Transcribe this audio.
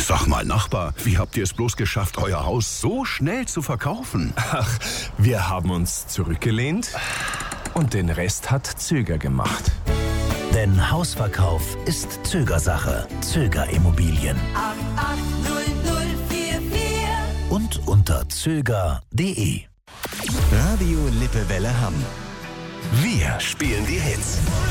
Sag mal, Nachbar, wie habt ihr es bloß geschafft, euer Haus so schnell zu verkaufen? Ach, wir haben uns zurückgelehnt und den Rest hat Zöger gemacht. Denn Hausverkauf ist Zögersache. Zöger Immobilien. 880044. Und unter zöger.de. Radio Lippewelle Hamm. Wir spielen die Hits.